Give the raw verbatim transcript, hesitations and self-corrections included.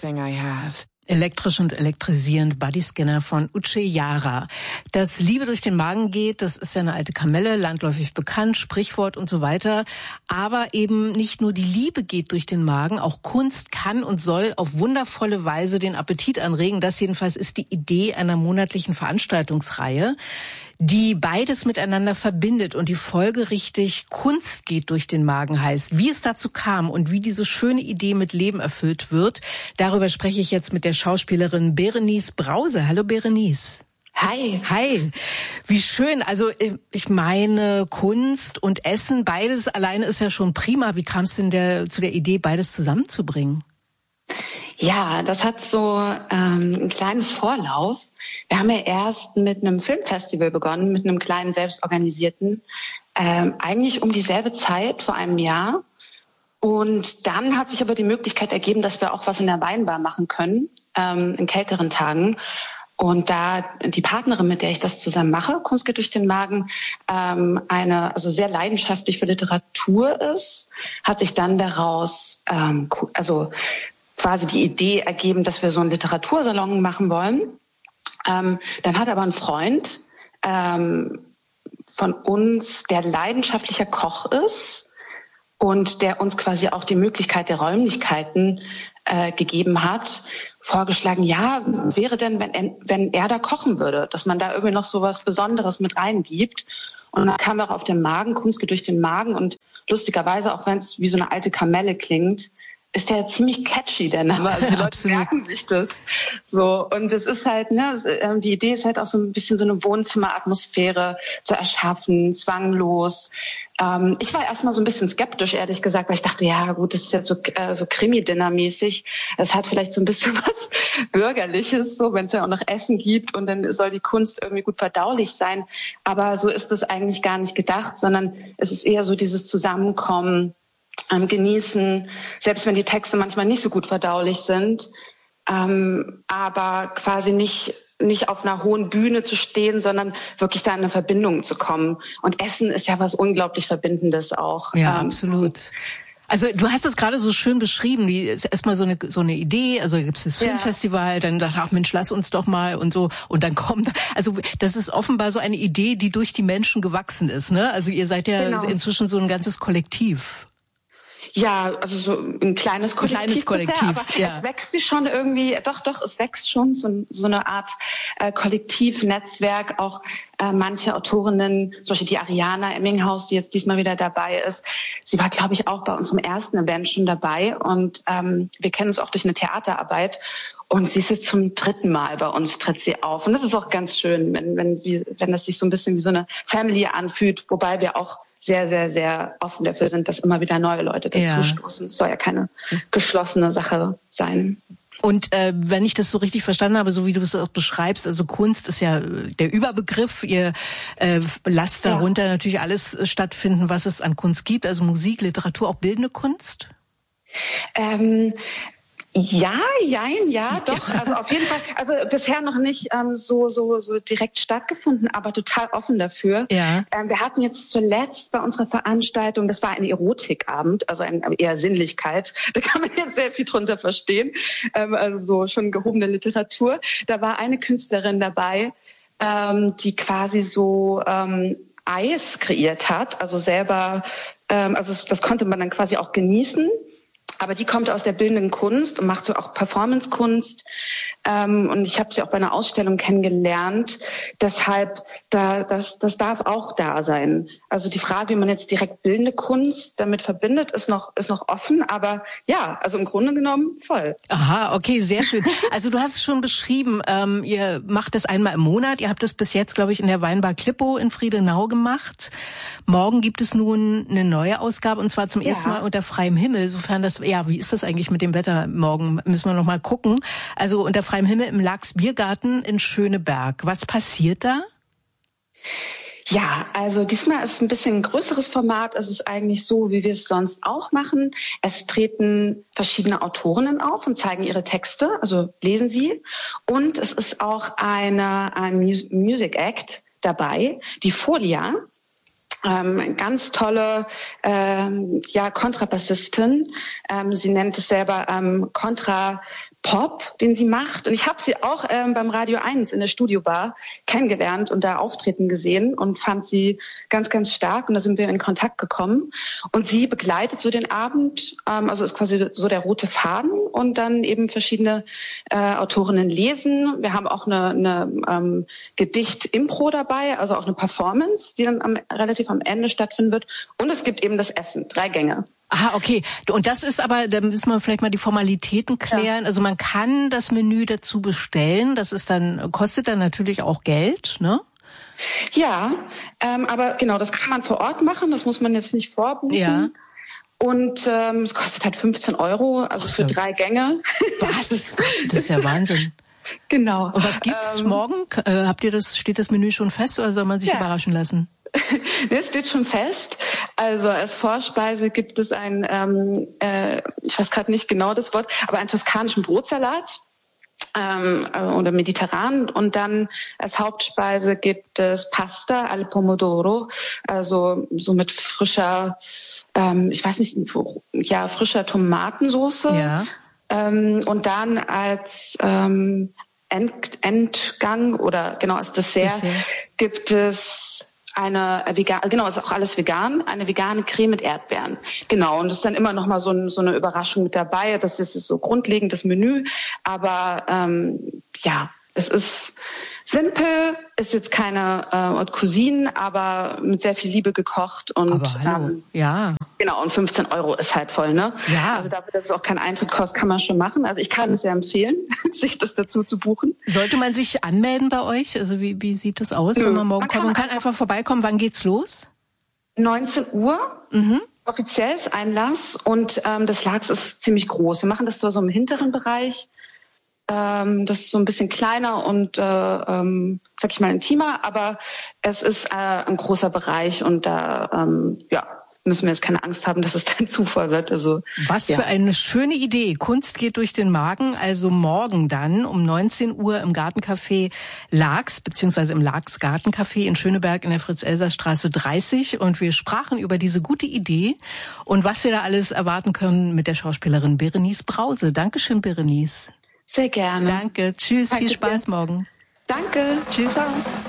everything I have. Elektrisch und elektrisierend, Bodyscanner von Uche Jara. Dass Liebe durch den Magen geht, das ist ja eine alte Kamelle, landläufig bekannt, Sprichwort und so weiter. Aber eben nicht nur die Liebe geht durch den Magen, auch Kunst kann und soll auf wundervolle Weise den Appetit anregen. Das jedenfalls ist die Idee einer monatlichen Veranstaltungsreihe, die beides miteinander verbindet und die folgerichtig Kunst geht durch den Magen heißt. Wie es dazu kam und wie diese schöne Idee mit Leben erfüllt wird, darüber spreche ich jetzt mit der Schauspielerin Berenice Brause. Hallo Berenice. Hi. Hi. Wie schön. Also ich meine, Kunst und Essen, beides alleine ist ja schon prima. Wie kam es denn der, zu der Idee, beides zusammenzubringen? Ja, das hat so ähm, einen kleinen Vorlauf. Wir haben ja erst mit einem Filmfestival begonnen, mit einem kleinen selbstorganisierten, ähm, eigentlich um dieselbe Zeit, vor einem Jahr. Und dann hat sich aber die Möglichkeit ergeben, dass wir auch was in der Weinbar machen können, ähm, in kälteren Tagen. Und da die Partnerin, mit der ich das zusammen mache, Kunst geht durch den Magen, ähm, eine also sehr leidenschaftlich für Literatur ist, hat sich dann daraus ähm, also quasi die Idee ergeben, dass wir so einen Literatursalon machen wollen. Ähm, dann hat aber ein Freund ähm, von uns, der leidenschaftlicher Koch ist und der uns quasi auch die Möglichkeit der Räumlichkeiten äh, gegeben hat, vorgeschlagen, ja, wäre denn, wenn er, wenn er da kochen würde, dass man da irgendwie noch so was Besonderes mit reingibt. Und dann kam auch auf den Magen, Kunst geht durch den Magen und lustigerweise, auch wenn es wie so eine alte Kamelle klingt, ist der ziemlich catchy, der Name. Also die Leute merken sich das so. Und es ist halt, ne, die Idee ist halt auch so ein bisschen so eine Wohnzimmeratmosphäre zu erschaffen, zwanglos. Ähm, ich war erstmal so ein bisschen skeptisch, ehrlich gesagt, weil ich dachte, ja gut, das ist jetzt so, äh, so Krimi-Dinner-mäßig. Es hat vielleicht so ein bisschen was Bürgerliches, so wenn es ja auch noch Essen gibt und dann soll die Kunst irgendwie gut verdaulich sein. Aber so ist es eigentlich gar nicht gedacht, sondern es ist eher so dieses Zusammenkommen, Ähm, genießen, selbst wenn die Texte manchmal nicht so gut verdaulich sind, ähm, aber quasi nicht nicht auf einer hohen Bühne zu stehen, sondern wirklich da in eine Verbindung zu kommen. Und Essen ist ja was unglaublich Verbindendes auch. Ja, ähm, absolut. Also du hast das gerade so schön beschrieben, die ist erstmal so eine so eine Idee, also gibt es das Filmfestival, ja. Dann dachte ach Mensch, lass uns doch mal und so und dann kommt, also das ist offenbar so eine Idee, die durch die Menschen gewachsen ist, ne? Also ihr seid ja genau. Inzwischen so ein ganzes Kollektiv. Ja, also so ein kleines Kollektiv, ein kleines Kollektiv bisher, aber ja. Es wächst sie schon irgendwie, doch, doch, es wächst schon so, so eine Art äh, Kollektivnetzwerk, auch äh, manche Autorinnen, zum Beispiel die Ariana Emminghaus, die jetzt diesmal wieder dabei ist, sie war, glaube ich, auch bei unserem ersten Event schon dabei und ähm, wir kennen uns auch durch eine Theaterarbeit und sie ist jetzt zum dritten Mal bei uns, tritt sie auf und das ist auch ganz schön, wenn, wenn, wie, wenn das sich so ein bisschen wie so eine Family anfühlt, wobei wir auch sehr, sehr, sehr offen dafür sind, dass immer wieder neue Leute dazustoßen. Ja. Es soll ja keine geschlossene Sache sein. Und äh, wenn ich das so richtig verstanden habe, so wie du es auch beschreibst, also Kunst ist ja der Überbegriff. Ihr äh, lasst darunter ja. natürlich alles stattfinden, was es an Kunst gibt, also Musik, Literatur, auch bildende Kunst? Ähm Ja, jein, ja, doch. Also auf jeden Fall, also bisher noch nicht ähm, so so so direkt stattgefunden, aber total offen dafür. Ja. Ähm, wir hatten jetzt zuletzt bei unserer Veranstaltung, das war ein Erotikabend, also ein, eher Sinnlichkeit. Da kann man jetzt sehr viel drunter verstehen. Ähm, also so schon gehobene Literatur. Da war eine Künstlerin dabei, ähm, die quasi so ähm, Eis kreiert hat, also selber, ähm, also das, das konnte man dann quasi auch genießen. Aber die kommt aus der bildenden Kunst und macht so auch Performance-Kunst. Ähm, und ich habe sie auch bei einer Ausstellung kennengelernt. Deshalb, da, das, das darf auch da sein. Also die Frage, wie man jetzt direkt bildende Kunst damit verbindet, ist noch, ist noch offen. Aber ja, also im Grunde genommen voll. Aha, okay, sehr schön. Also du hast es schon beschrieben, ähm, ihr macht das einmal im Monat. Ihr habt es bis jetzt, glaube ich, in der Weinbar Klippo in Friedenau gemacht. Morgen gibt es nun eine neue Ausgabe und zwar zum ja. ersten Mal unter freiem Himmel. Sofern das, ja, wie ist das eigentlich mit dem Wetter morgen? Müssen wir noch mal gucken. Also unter freiem Himmel im Laax Biergarten in Schöneberg. Was passiert da? Ja, also diesmal ist es ein bisschen ein größeres Format. Es ist eigentlich so, wie wir es sonst auch machen. Es treten verschiedene Autorinnen auf und zeigen ihre Texte, also lesen sie. Und es ist auch eine, ein Music Act dabei, die Folia. ähm, ganz tolle ähm, ja, Kontrabassistin. Ähm, sie nennt es selber ähm, Kontra Pop, den sie macht. Und ich habe sie auch ähm, beim Radio eins in der Studiobar kennengelernt und da auftreten gesehen und fand sie ganz, ganz stark. Und da sind wir in Kontakt gekommen. Und sie begleitet so den Abend, ähm, also ist quasi so der rote Faden und dann eben verschiedene äh, Autorinnen lesen. Wir haben auch eine, eine ähm, Gedicht-Impro dabei, also auch eine Performance, die dann am, relativ am Ende stattfinden wird. Und es gibt eben das Essen, drei Gänge. Ah, okay. Und das ist aber, da müssen wir vielleicht mal die Formalitäten klären. Ja. Also man kann das Menü dazu bestellen. Das ist dann, kostet dann natürlich auch Geld, ne? Ja, ähm, aber genau, das kann man vor Ort machen. Das muss man jetzt nicht vorbuchen. Ja. Und ähm, es kostet halt fünfzehn Euro, also Ach, für ja. drei Gänge. Was? Das ist ja Wahnsinn. Genau. Und was gibt's ähm, morgen? Äh, habt ihr das, steht das Menü schon fest oder soll man sich ja. überraschen lassen? Das steht schon fest. Also als Vorspeise gibt es ein, ähm, äh, ich weiß gerade nicht genau das Wort, aber einen toskanischen Brotsalat ähm, oder mediterran. Und dann als Hauptspeise gibt es Pasta al Pomodoro, also so mit frischer, ähm, ich weiß nicht, ja frischer Tomatensauce. Ja. Ähm, und dann als ähm, End, Endgang oder genau als Dessert, Dessert. gibt es eine vegan, genau, ist auch alles vegan, eine vegane Creme mit Erdbeeren. Genau, und das ist dann immer noch mal so, ein, so eine Überraschung mit dabei. Das ist so grundlegend das Menü, aber ähm, ja, es ist simpel, ist jetzt keine äh, Haute Cuisine, aber mit sehr viel Liebe gekocht und aber hallo. Ähm, ja. Genau, und fünfzehn Euro ist halt voll, ne? Ja. Also dafür, dass es auch keinen Eintritt kostet, kann man schon machen. Also ich kann es sehr empfehlen, sich das dazu zu buchen. Sollte man sich anmelden bei euch? Also wie, wie sieht das aus, Nö. wenn man morgen man kommt? Man kann einfach, einfach vorbeikommen. Wann geht's los? neunzehn Uhr. Mhm. Offiziell ist Einlass und ähm, das Lags ist ziemlich groß. Wir machen das zwar so im hinteren Bereich. Ähm, das ist so ein bisschen kleiner und, äh, ähm, sag ich mal, intimer, aber es ist äh, ein großer Bereich und da, ähm, ja, müssen wir jetzt keine Angst haben, dass es dann zu voll wird. Also, Was ja. für eine schöne Idee. Kunst geht durch den Magen. Also morgen dann um neunzehn Uhr im Gartencafé Lags, beziehungsweise im Lags Gartencafé in Schöneberg in der Fritz-Elser-Straße dreißig. Und wir sprachen über diese gute Idee und was wir da alles erwarten können mit der Schauspielerin Berenice Brause. Dankeschön, Berenice. Sehr gerne. Danke. Tschüss. Danke viel Spaß dir. morgen. Danke. Tschüss. Ciao.